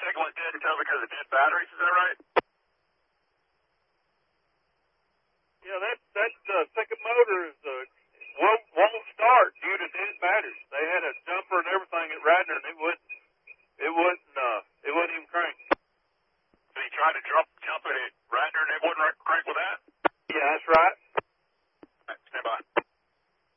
second one didn't tow because of dead batteries, is that right? Yeah, that second motor is won't start due to dead batteries. They had a jumper and everything at Radnor, and it wouldn't even crank. So he tried to jump it at Radnor, and it wouldn't crank with that? Yeah, that's right.